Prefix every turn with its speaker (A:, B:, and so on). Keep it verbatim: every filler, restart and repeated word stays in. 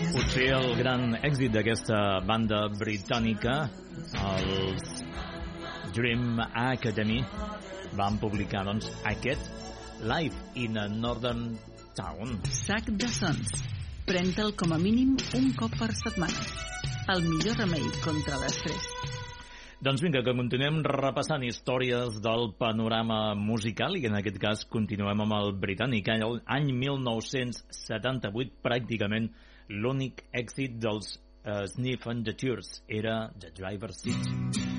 A: Potser el gran èxit d'aquesta banda britànica, els Dream Academy, van publicar doncs aquest Live in a Northern Town.
B: Sac de sons. Pren-te'l com a mínim un cop per setmana. El millor remei contra l'estrès.
A: Doncs vinga, que continuem repassant històries del panorama musical i en aquest cas continuem amb el britànic. Any mil nou-cents setanta-vuit, pràcticament l'únic èxit dels uh, Sniff and the Tears era The Driver's Seat.